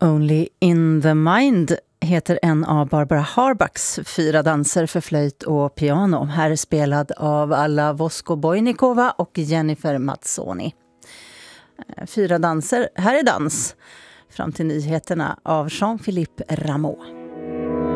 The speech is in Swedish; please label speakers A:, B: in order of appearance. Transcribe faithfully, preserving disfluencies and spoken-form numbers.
A: Only in the Mind heter en av Barbara Harbachs fyra danser för flöjt och piano. Här är spelad av Alla Vosko-Bojnikova och Jennifer Mazzoni. Fyra danser, här är dans. Fram till nyheterna av Jean-Philippe Rameau.